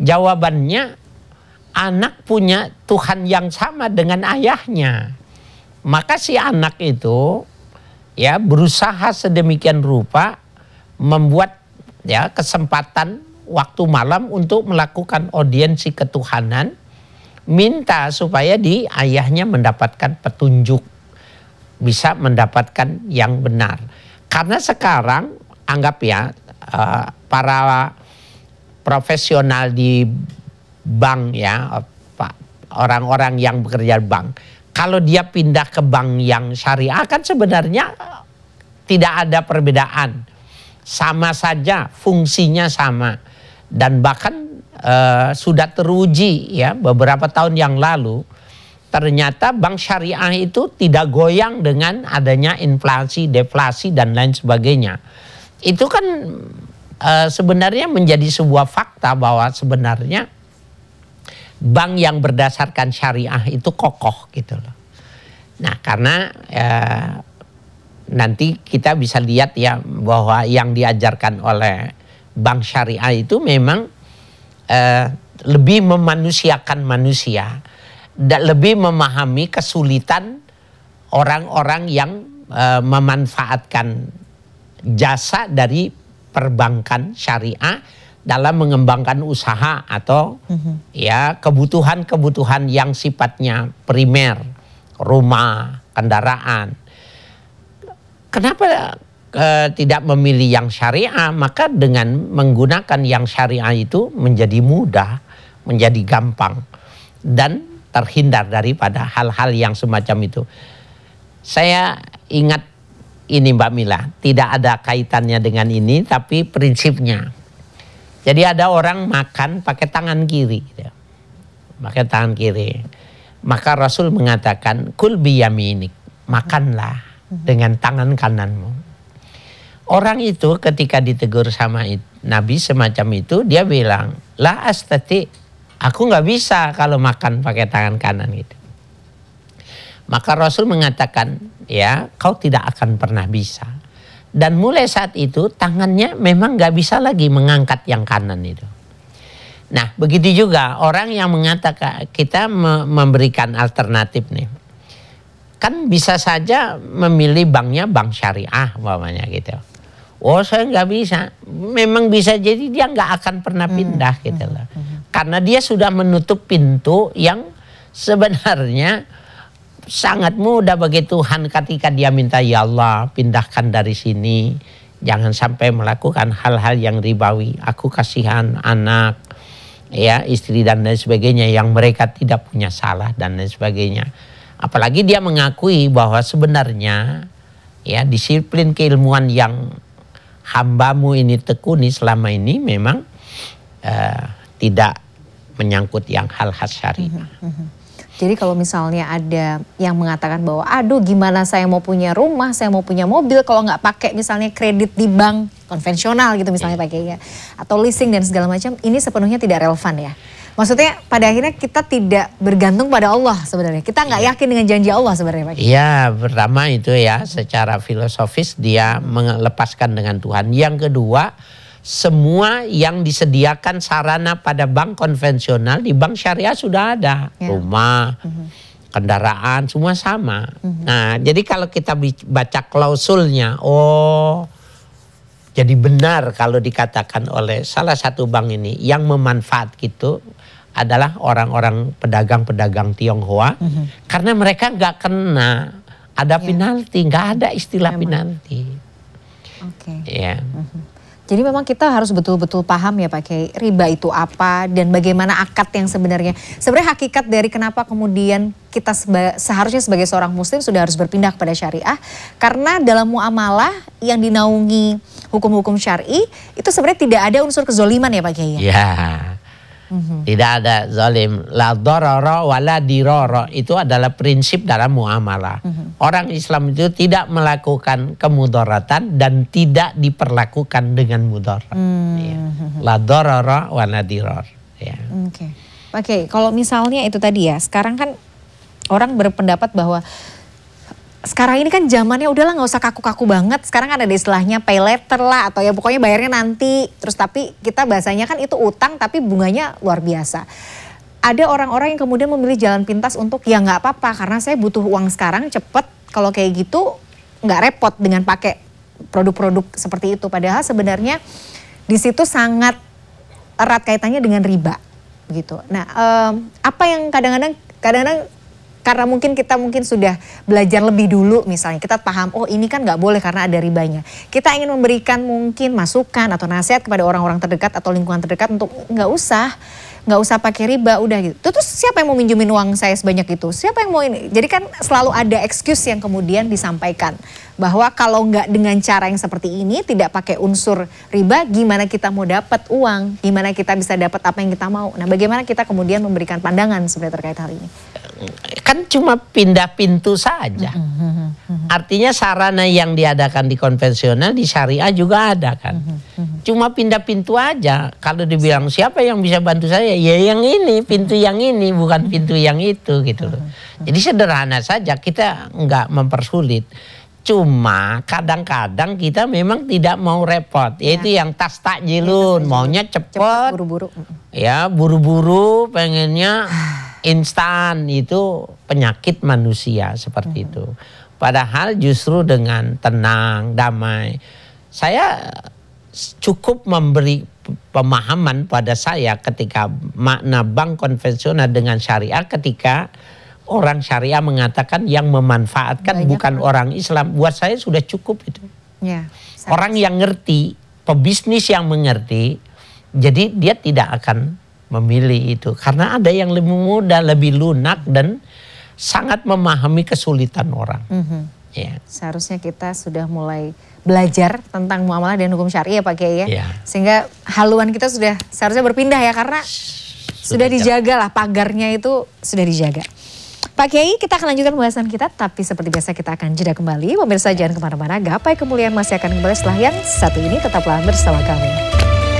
Jawabannya, anak punya Tuhan yang sama dengan ayahnya. Maka si anak itu ya berusaha sedemikian rupa membuat ya kesempatan waktu malam untuk melakukan audiensi ketuhanan, minta supaya di ayahnya mendapatkan petunjuk, bisa mendapatkan yang benar. Karena sekarang anggap ya para profesional di bank ya, orang-orang yang bekerja di bank, kalau dia pindah ke bank yang syariah kan sebenarnya tidak ada perbedaan, sama saja, fungsinya sama. Dan bahkan sudah teruji ya beberapa tahun yang lalu, ternyata bank syariah itu tidak goyang dengan adanya inflasi, deflasi dan lain sebagainya. Itu kan sebenarnya menjadi sebuah fakta bahwa sebenarnya bank yang berdasarkan syariah itu kokoh gitu loh. Nah karena nanti kita bisa lihat ya bahwa yang diajarkan oleh bank syariah itu memang lebih memanusiakan manusia dan lebih memahami kesulitan orang-orang yang memanfaatkan jasa dari perbankan syariah dalam mengembangkan usaha atau ya kebutuhan-kebutuhan yang sifatnya primer, rumah, kendaraan. Kenapa tidak memilih yang syariah? Maka dengan menggunakan yang syariah itu menjadi mudah, menjadi gampang dan terhindar daripada hal-hal yang semacam itu. Saya ingat ini Mbak Mila, tidak ada kaitannya dengan ini tapi prinsipnya. Jadi ada orang makan pakai tangan kiri, gitu. Pakai tangan kiri. Maka Rasul mengatakan kul biyaminik, makanlah dengan tangan kananmu. Orang itu ketika ditegur sama Nabi semacam itu, dia bilang, la astati, aku nggak bisa kalau makan pakai tangan kanan gitu. Maka Rasul mengatakan, ya kau tidak akan pernah bisa. Dan mulai saat itu tangannya memang nggak bisa lagi mengangkat yang kanan itu. Nah begitu juga orang yang mengatakan, kita memberikan alternatif nih. Kan bisa saja memilih banknya bank syariah umpamanya gitu. Oh saya nggak bisa, memang bisa jadi dia nggak akan pernah pindah gitu loh. Karena dia sudah menutup pintu yang sebenarnya sangat mudah bagi Tuhan ketika dia minta ya Allah pindahkan dari sini. Jangan sampai melakukan hal-hal yang ribawi. Aku kasihan anak, ya istri dan lain sebagainya yang mereka tidak punya salah dan lain sebagainya. Apalagi dia mengakui bahwa sebenarnya ya disiplin keilmuan yang hambamu ini tekuni selama ini memang tidak menyangkut yang hal-hal syariah. Jadi kalau misalnya ada yang mengatakan bahwa aduh gimana saya mau punya rumah, saya mau punya mobil kalau nggak pakai misalnya kredit di bank konvensional gitu misalnya pakai ya, atau leasing dan segala macam, ini sepenuhnya tidak relevan ya. Maksudnya pada akhirnya kita tidak bergantung pada Allah sebenarnya. Kita nggak yakin dengan janji Allah sebenarnya Pak. Iya, pertama itu ya secara filosofis dia melepaskan dengan Tuhan. Yang kedua, semua yang disediakan sarana pada bank konvensional di bank syariah sudah ada. Ya. Rumah, kendaraan, semua sama. Nah, jadi kalau kita baca klausulnya, oh jadi benar kalau dikatakan oleh salah satu bank ini yang memanfaat gitu adalah orang-orang pedagang-pedagang Tionghoa. Karena mereka nggak kena ada penalti, nggak ada istilah penalti. Oke. Ya. Jadi memang kita harus betul-betul paham ya Pak Kiai, riba itu apa dan bagaimana akad yang sebenarnya hakikat dari kenapa kemudian kita seharusnya sebagai seorang muslim sudah harus berpindah kepada syariah. Karena dalam muamalah yang dinaungi hukum-hukum syar'i itu sebenarnya tidak ada unsur kezoliman ya Pak Kiai. Ya. Tidak ada zalim. La darara wa la dirara. Itu adalah prinsip dalam muamalah. Orang Islam itu tidak melakukan kemudaratan dan tidak diperlakukan dengan mudarat. Ya. La darara wa la dirar. Ya. Oke, kalau misalnya itu tadi ya, sekarang kan orang berpendapat bahwa sekarang ini kan zamannya udahlah nggak usah kaku-kaku banget. Sekarang kan ada istilahnya pay later lah, atau ya pokoknya bayarnya nanti. Terus tapi kita bahasanya kan itu utang tapi bunganya luar biasa. Ada orang-orang yang kemudian memilih jalan pintas untuk ya nggak apa-apa karena saya butuh uang sekarang cepet. Kalau kayak gitu nggak repot dengan pakai produk-produk seperti itu. Padahal sebenarnya di situ sangat erat kaitannya dengan riba gitu. Nah, apa yang kadang-kadang karena mungkin kita sudah belajar lebih dulu, misalnya kita paham, oh ini kan nggak boleh karena ada ribanya. Kita ingin memberikan mungkin masukan atau nasihat kepada orang-orang terdekat atau lingkungan terdekat untuk nggak usah pakai riba, udah gitu. Terus siapa yang mau minjemin uang saya sebanyak itu? Siapa yang mau ini? Jadi kan selalu ada excuse yang kemudian disampaikan bahwa kalau nggak dengan cara yang seperti ini, tidak pakai unsur riba, gimana kita mau dapat uang? Gimana kita bisa dapat apa yang kita mau? Nah, bagaimana kita kemudian memberikan pandangan sebenarnya terkait hal ini? Kan cuma pindah pintu saja. Artinya sarana yang diadakan di konvensional di syariah juga ada kan. Cuma pindah pintu aja. Kalau dibilang siapa yang bisa bantu saya? Ya yang ini, pintu yang ini, bukan pintu yang itu gitu loh. Jadi sederhana saja, kita nggak mempersulit. Cuma kadang-kadang kita memang tidak mau repot. Yaitu yang tas takjilun, maunya cepat, buru-buru. Ya buru-buru, pengennya instan, itu penyakit manusia seperti itu. Padahal justru dengan tenang, damai. Saya cukup memberi pemahaman pada saya ketika makna bank konvensional dengan syariah, ketika orang syariah mengatakan yang memanfaatkan bukan orang Islam. Buat saya sudah cukup itu. Ya, orang yang ngerti, pebisnis yang mengerti, jadi dia tidak akan memilih itu. Karena ada yang lebih mudah, lebih lunak dan sangat memahami kesulitan orang. Ya. Seharusnya kita sudah mulai belajar tentang muamalah dan hukum syariah Pak Kiai ya. Sehingga haluan kita sudah seharusnya berpindah ya, karena sudah dijaga lah, pagarnya itu sudah dijaga. Pak Kiai, kita akan lanjutkan pembahasan kita, tapi seperti biasa kita akan jeda kembali. Pemirsa jangan kemana-mana, Gapai Kemuliaan masih akan kembali setelah yang satu ini, tetaplah bersama kami.